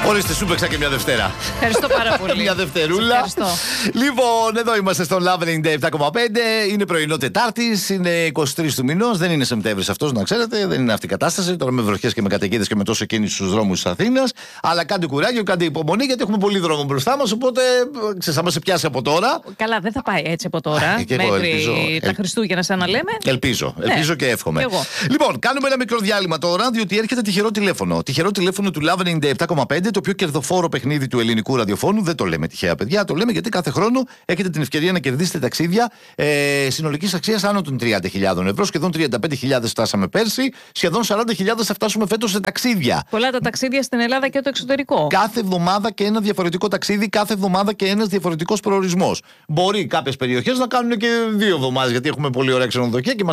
Ορίστε, σου παίξα και μια Δευτέρα. Ευχαριστώ πάρα πολύ. Μια Δευτερούλα. Λοιπόν, εδώ είμαστε στο Love 97,5. Είναι πρωινό Τετάρτη, είναι 23 του μηνός. Δεν είναι Σεπτέμβρης αυτός, να ξέρετε. Δεν είναι αυτή η κατάσταση. Τώρα με βροχές και με καταιγίδες και με τόσο κίνηση στους δρόμους της Αθήνας. Αλλά κάντε κουράγιο, κάντε υπομονή, γιατί έχουμε πολύ δρόμο μπροστά μας. Οπότε ξέρεις, θα μας πιάσει από τώρα. Καλά, δεν θα πάει έτσι από τώρα. Μέχρι τα Χριστούγεννα, σαν να λέμε. Ελπίζω και εύχομαι. Λοιπόν, κάνουμε ένα μικρό διάλειμμα τώρα, διότι έρχεται τυχερό τηλέφωνο. Τυχερό τηλέφωνο του Love 97,5, το πιο κερδοφόρο παιχνίδι του ελληνικού ραδιοφώνου. Δεν το λέμε τυχαία, παιδιά. Το λέμε γιατί κάθε χρόνο έχετε την ευκαιρία να κερδίσετε ταξίδια συνολικής αξίας άνω των 30.000 ευρώ. Σχεδόν 35.000 φτάσαμε πέρσι. Σχεδόν 40.000 θα φτάσουμε φέτος σε ταξίδια. Πολλά τα ταξίδια στην Ελλάδα και το εξωτερικό. Κάθε εβδομάδα και ένα διαφορετικό ταξίδι, κάθε εβδομάδα και ένας διαφορετικός προορισμός. Μπορεί κάποιες περιοχές να κάνουν και 2 εβδομάδες, γιατί έχουμε πολύ ωραία ξενοδοχεία και